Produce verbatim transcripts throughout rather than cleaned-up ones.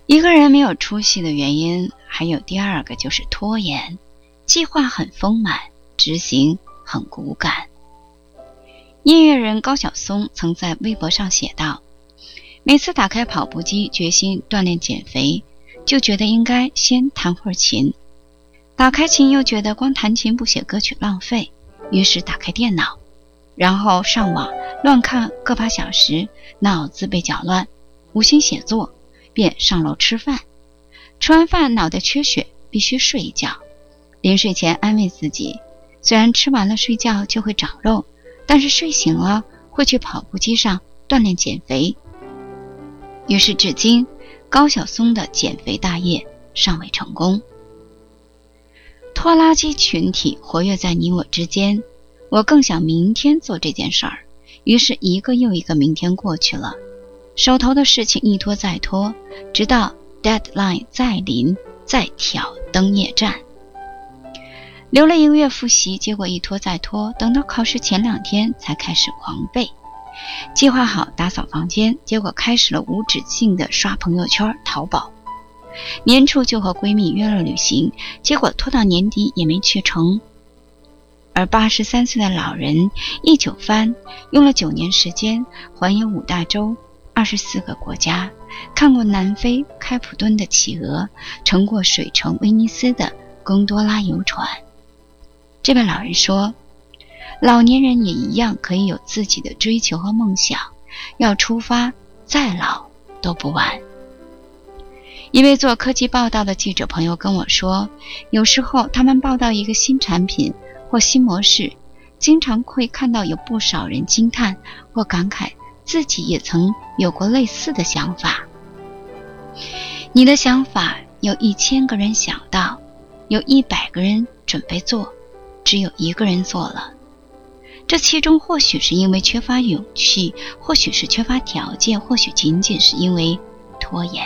一个人没有出息的原因还有第二个，就是拖延，计划很丰满，执行很骨感。音乐人高晓松曾在微博上写道，每次打开跑步机决心锻炼减肥，就觉得应该先弹会儿琴，打开琴又觉得光弹琴不写歌曲浪费，于是打开电脑，然后上网乱看个把小时，脑子被搅乱，无心写作，便上楼吃饭。吃完饭脑袋缺血，必须睡一觉。临睡前安慰自己，虽然吃完了睡觉就会长肉，但是睡醒了会去跑步机上锻炼减肥。于是至今，高晓松的减肥大业尚未成功。拖拉机群体活跃在你我之间，我更想明天做这件事儿，于是一个又一个明天过去了，手头的事情一拖再拖，直到 deadline 再临，再挑灯夜战。留了一个月复习，结果一拖再拖，等到考试前两天才开始狂背。计划好打扫房间，结果开始了无止境的刷朋友圈、淘宝。年初就和闺蜜约了旅行，结果拖到年底也没去成。而八十三岁的老人一九番，用了九年时间环游五大洲、二十四个国家，看过南非开普敦的企鹅，乘过水城威尼斯的贡多拉游船。这位老人说，老年人也一样可以有自己的追求和梦想，要出发，再老都不晚。一位做科技报道的记者朋友跟我说，有时候他们报道一个新产品或新模式，经常会看到有不少人惊叹或感慨自己也曾有过类似的想法。你的想法有一千个人想到，有一百个人准备做，只有一个人做了。这其中或许是因为缺乏勇气，或许是缺乏条件，或许仅仅是因为拖延。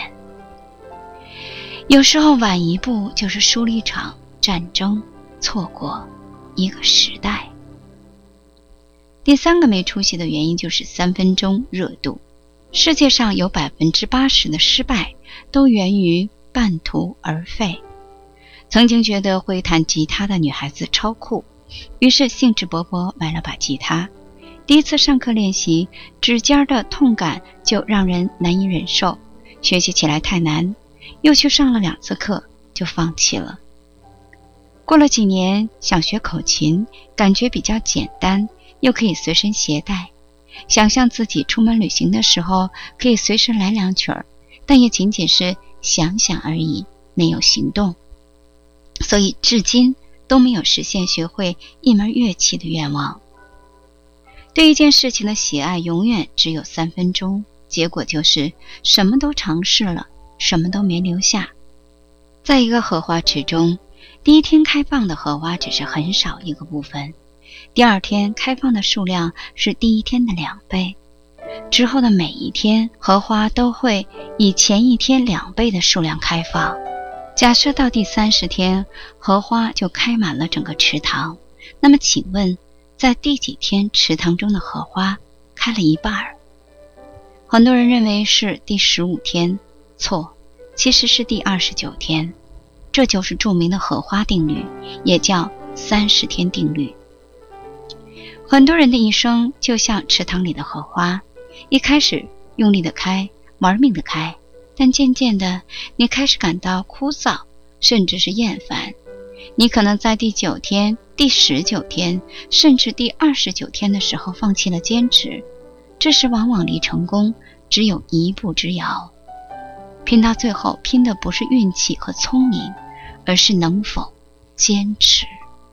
有时候晚一步就是输了一场战争，错过一个时代。第三个没出息的原因就是三分钟热度。世界上有百分之八十的失败都源于半途而废。曾经觉得会弹吉他的女孩子超酷，于是兴致勃勃买了把吉他。第一次上课练习，指尖的痛感就让人难以忍受，学习起来太难，又去上了两次课就放弃了。过了几年，想学口琴，感觉比较简单，又可以随身携带，想象自己出门旅行的时候可以随时来两曲儿，但也仅仅是想想而已，没有行动，所以至今都没有实现学会一门乐器的愿望。对一件事情的喜爱永远只有三分钟，结果就是什么都尝试了，什么都没留下。在一个荷花池中，第一天开放的荷花只是很少一个部分，第二天开放的数量是第一天的两倍，之后的每一天荷花都会以前一天两倍的数量开放。假设到第三十天荷花就开满了整个池塘，那么请问在第几天池塘中的荷花开了一半？很多人认为是第十五天，错，其实是第二十九天。这就是著名的荷花定律，也叫三十天定律。很多人的一生就像池塘里的荷花，一开始用力的开，玩命的开，但渐渐的你开始感到枯燥，甚至是厌烦。你可能在第九天、第十九天，甚至第二十九天的时候放弃了坚持，这时往往离成功只有一步之遥。拼到最后，拼的不是运气和聪明，而是能否坚持。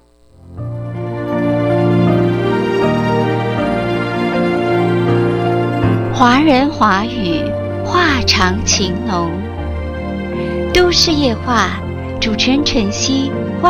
华人华语，话长情浓。都市夜话，主持人晨曦。